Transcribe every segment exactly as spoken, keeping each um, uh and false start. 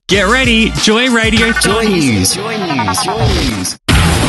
Get ready, Joy Radio Joy News. Joy News. Joy News.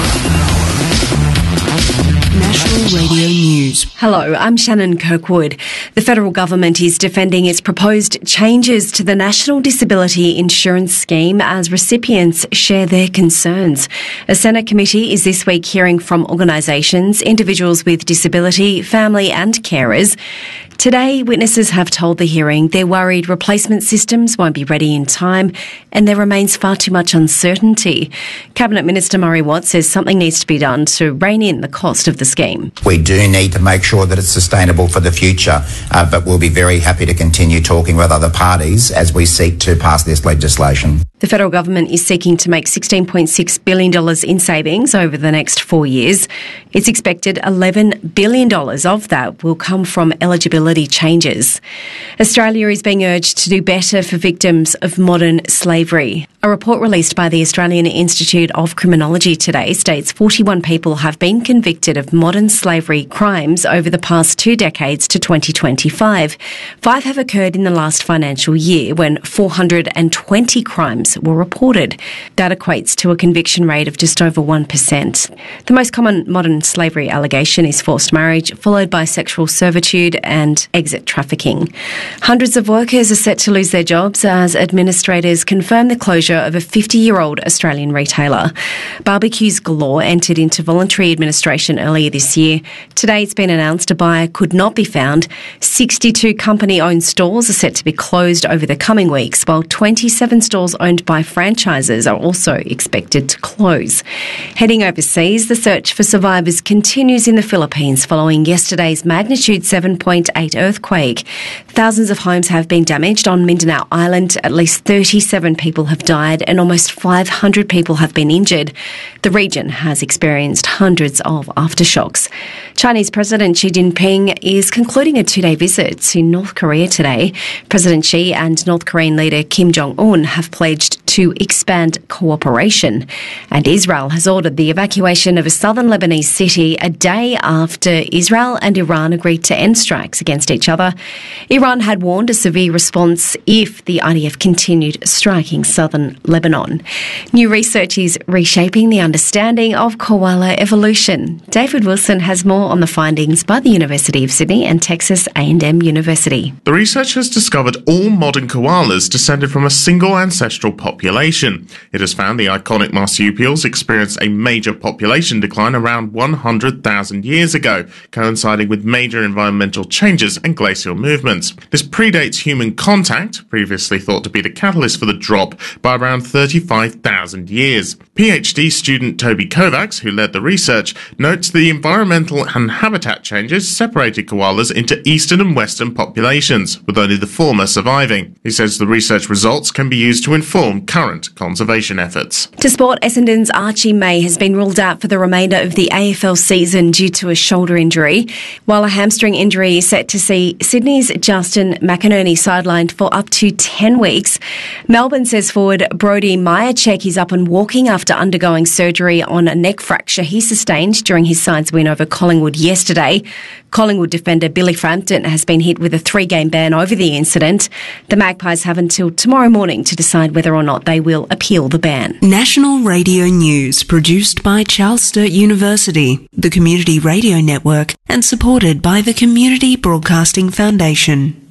National Radio News. Hello, I'm Shannon Kirkwood. The federal government is defending its proposed changes to the National Disability Insurance Scheme as recipients share their concerns. A Senate committee is this week hearing from organisations, individuals with disability, family and carers. Today, witnesses have told the hearing they're worried replacement systems won't be ready in time and there remains far too much uncertainty. Cabinet Minister Murray Watt says something needs to be done to rein in the cost of the scheme. We do need to make sure that it's sustainable for the future, uh, but we'll be very happy to continue talking with other parties as we seek to pass this legislation. The federal government is seeking to make sixteen point six billion dollars in savings over the next four years. It's expected eleven billion dollars of that will come from eligibility changes. Australia is being urged to do better for victims of modern slavery. A report released by the Australian Institute of Criminology today states forty-one people have been convicted of modern slavery crimes over the past two decades to twenty twenty-five. Five have occurred in the last financial year when four hundred twenty crimes were reported. That equates to a conviction rate of just over one percent. The most common modern slavery allegation is forced marriage, followed by sexual servitude and exit trafficking. Hundreds of workers are set to lose their jobs as administrators confirm the closure of a fifty-year-old Australian retailer. Barbecues Galore entered into voluntary administration earlier this year. Today it's been announced a buyer could not be found. sixty-two company-owned stores are set to be closed over the coming weeks, while twenty-seven stores owned by franchises are also expected to close. Heading overseas, the search for survivors continues in the Philippines following yesterday's magnitude seven point eight earthquake. Thousands of homes have been damaged on Mindanao Island. At least thirty-seven people have died and almost five hundred people have been injured. The region has experienced hundreds of aftershocks. Chinese President Xi Jinping is concluding a two-day visit to North Korea today. President Xi and North Korean leader Kim Jong-un have pledged to expand cooperation. And Israel has ordered the evacuation of a southern Lebanese city a day after Israel and Iran agreed to end strikes against each other. Iran had warned a severe response if the I D F continued striking southern Lebanon. New research is reshaping the understanding of koala evolution. David Wilson has more on the findings by the University of Sydney and Texas A and M University. The research has discovered all modern koalas descended from a single ancestral population. It has found the iconic marsupials experienced a major population decline around one hundred thousand years ago, coinciding with major environmental changes and glacial movements. This predates human contact, previously thought to be the catalyst for the drop, by around thirty-five thousand years. PhD student Toby Kovacs, who led the research, notes the environmental and habitat changes separated koalas into eastern and western populations, with only the former surviving. He says the research results can be used to inform current conservation efforts. To sport, Essendon's Archie May has been ruled out for the remainder of the A F L season due to a shoulder injury, while a hamstring injury is set to see Sydney's Justin McInerney sidelined for up to ten weeks. Melbourne says forward Brody Myercheck is up and walking after undergoing surgery on a neck fracture he sustained during his side's win over Collingwood yesterday. Collingwood defender Billy Frampton has been hit with a three-game ban over the incident. The Magpies have until tomorrow morning to decide whether or not they will appeal the ban. National Radio News, produced by Charles Sturt University, the Community Radio Network, and supported by the Community Broadcasting Foundation.